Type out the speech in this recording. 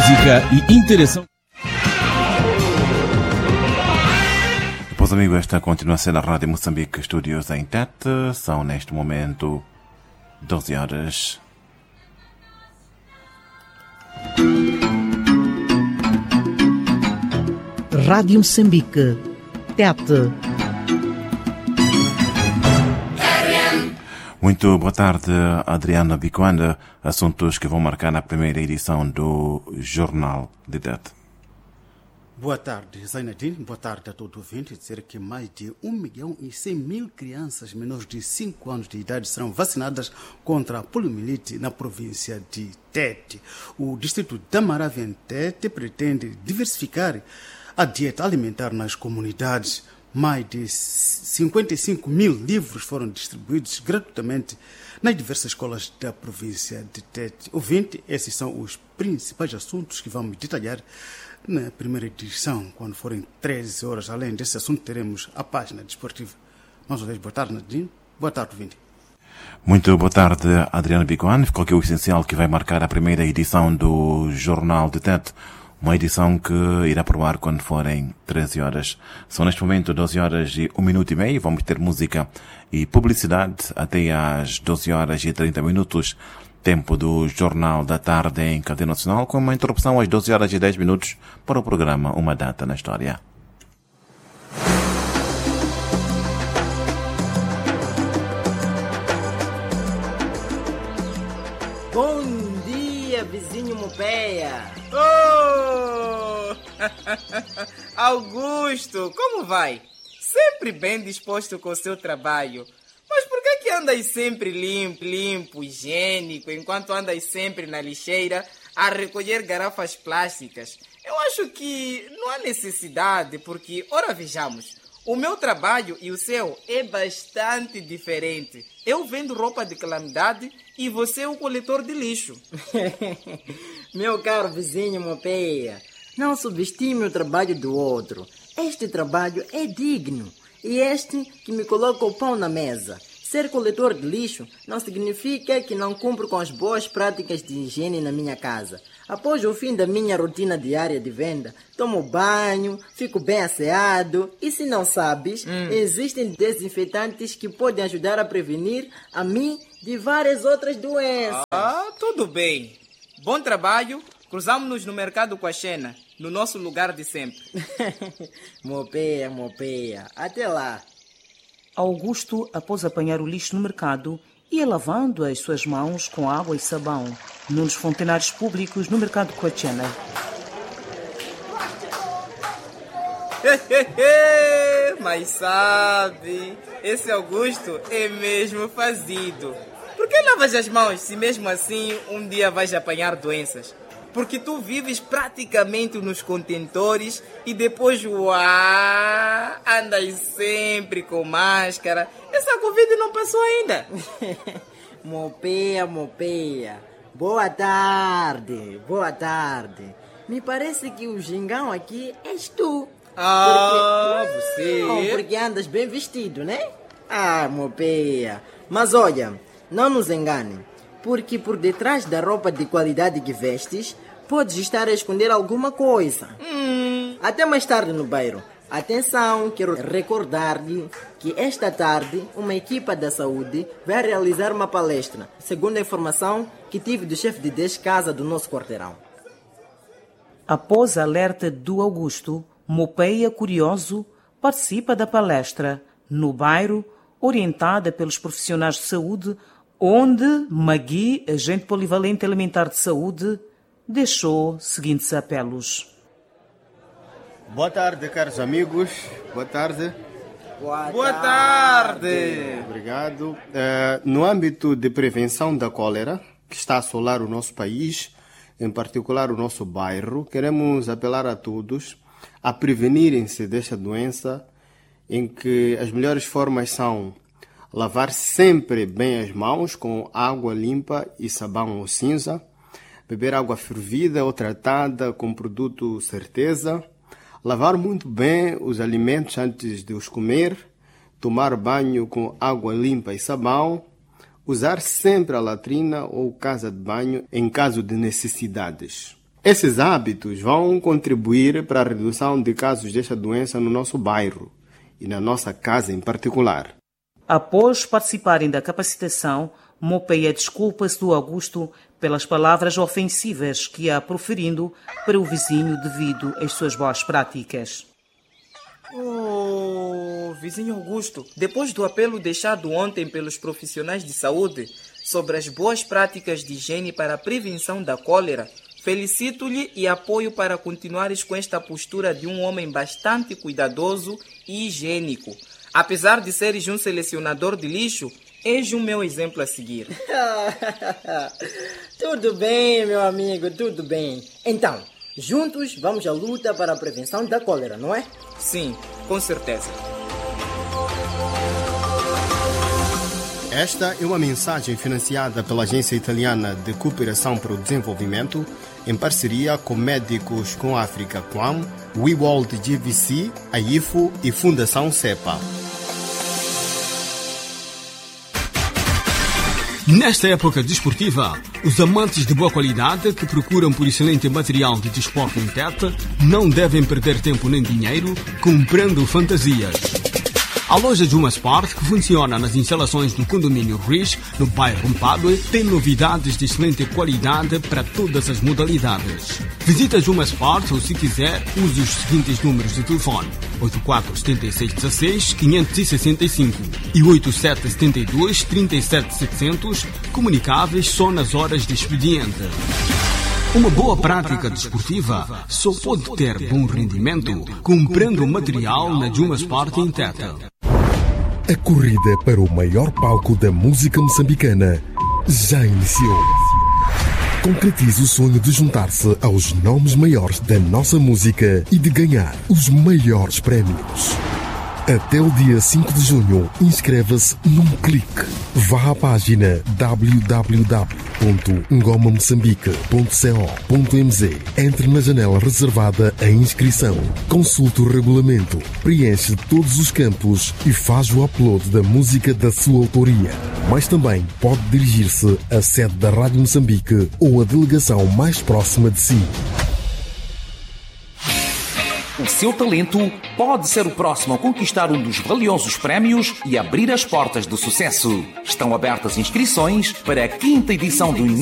música e interação. Pois, amigo, esta continua a ser a Rádio Moçambique, estúdios em Tete. São neste momento 12 horas. Rádio Moçambique, Tete. Muito boa tarde, Adriana Bicuanda. Assuntos que vão marcar a primeira edição do Jornal de Tete. Boa tarde, Zainadine. Boa tarde a todo ouvinte. Dizer que mais de 1.100.000 crianças menores de 5 anos de idade serão vacinadas contra a poliomielite na província de Tete. O distrito da Maravia em Tete pretende diversificar a dieta alimentar nas comunidades. Mais de 55 mil livros foram distribuídos gratuitamente nas diversas escolas da província de Tete. Ouvinte, esses são os principais assuntos que vamos detalhar na primeira edição, quando forem 13 horas. Além desse assunto, teremos a página desportiva. Mais uma vez, boa tarde, Nadine. Boa tarde, ouvinte. Muito boa tarde, Adriana Bicuan. Ficou aqui o essencial que vai marcar a primeira edição do Jornal de Tete. Uma edição que irá pro ar quando forem 13 horas. São neste momento 12 horas e 1 minuto e meio. Vamos ter música e publicidade até às 12 horas e 30 minutos. Tempo do Jornal da Tarde em cadeia nacional, com uma interrupção às 12 horas e 10 minutos para o programa Uma Data na História. Bom dia, vizinho Mopeia. Oh! Augusto, como vai? Sempre bem disposto com o seu trabalho. Mas por que andas sempre limpo, higiênico, enquanto andas sempre na lixeira a recolher garrafas plásticas? Eu acho que não há necessidade, porque, ora vejamos, o meu trabalho e o seu é bastante diferente. Eu vendo roupa de calamidade e você é o coletor de lixo. Meu caro vizinho Mopeia, não subestime o trabalho do outro. Este trabalho é digno e este que me coloca o pão na mesa. Ser coletor de lixo não significa que não cumpro com as boas práticas de higiene na minha casa. Após o fim da minha rotina diária de venda, tomo banho, fico bem asseado e, se não sabes, existem desinfetantes que podem ajudar a prevenir a mim de várias outras doenças. Ah, tudo bem. Bom trabalho. Cruzamos-nos no mercado com a Xena, no nosso lugar de sempre. Mopeia, até lá. Augusto, após apanhar o lixo no mercado, ia lavando as suas mãos com água e sabão, num dos fontenários públicos no mercado Coachena. Mas sabe, esse Augusto é mesmo fazido. Por que lavas as mãos se mesmo assim um dia vais apanhar doenças? Porque tu vives praticamente nos contentores e depois, andas sempre com máscara. Essa Covid não passou ainda. Mopeia. Boa tarde. Me parece que o gingão aqui és tu. Você? Não, porque andas bem vestido, né? Mopeia. Mas olha, não nos engane. Porque por detrás da roupa de qualidade que vestes, podes estar a esconder alguma coisa. Até mais tarde no bairro. Atenção, quero recordar-lhe que esta tarde uma equipa da saúde vai realizar uma palestra, segundo a informação que tive do chefe de descasa do nosso quarteirão. Após a alerta do Augusto, Mopeia Curioso participa da palestra no bairro, orientada pelos profissionais de saúde, onde Magui, agente polivalente alimentar de saúde, deixou seguintes apelos. Boa tarde, caros amigos. Boa tarde. Boa tarde. Obrigado. No âmbito de prevenção da cólera, que está a assolar o nosso país, em particular o nosso bairro, queremos apelar a todos a prevenirem-se desta doença, em que as melhores formas são lavar sempre bem as mãos com água limpa e sabão ou cinza, beber água fervida ou tratada com produto certeza, lavar muito bem os alimentos antes de os comer, tomar banho com água limpa e sabão, usar sempre a latrina ou casa de banho em caso de necessidades. Esses hábitos vão contribuir para a redução de casos desta doença no nosso bairro e na nossa casa em particular. Após participarem da capacitação, Mopeia desculpa-se do Augusto pelas palavras ofensivas que ia proferindo para o vizinho devido às suas boas práticas. Oh, vizinho Augusto, depois do apelo deixado ontem pelos profissionais de saúde sobre as boas práticas de higiene para a prevenção da cólera, felicito-lhe e apoio para continuares com esta postura de um homem bastante cuidadoso e higiênico. Apesar de seres um selecionador de lixo, és o meu exemplo a seguir. Tudo bem, meu amigo, tudo bem. Então, juntos vamos à luta para a prevenção da cólera, não é? Sim, com certeza. Esta é uma mensagem financiada pela Agência Italiana de Cooperação para o Desenvolvimento, em parceria com Médicos com África QAM, WeWorld GVC, a IFO e Fundação CEPA. Nesta época desportiva, os amantes de boa qualidade que procuram por excelente material de desporto em Tete não devem perder tempo nem dinheiro comprando fantasias. A loja Juma Sport, que funciona nas instalações do condomínio Riz, no bairro Mpadue, tem novidades de excelente qualidade para todas as modalidades. Visita Juma Sport ou, se quiser, use os seguintes números de telefone: 847616-565 e 8772-37700, comunicáveis só nas horas de expediente. Uma boa prática desportiva só pode ter bom rendimento comprando material na Juma Sport em Tete. A corrida para o maior palco da música moçambicana já iniciou. Concretize o sonho de juntar-se aos nomes maiores da nossa música e de ganhar os maiores prémios. Até o dia 5 de junho, inscreva-se num clique. Vá à página www.ngomamoçambique.co.mz. Entre na janela reservada à inscrição. Consulte o regulamento, preenche todos os campos e faz o upload da música da sua autoria. Mas também pode dirigir-se à sede da Rádio Moçambique ou à delegação mais próxima de si. O seu talento pode ser o próximo a conquistar um dos valiosos prémios e abrir as portas do sucesso. Estão abertas inscrições para a 5ª edição do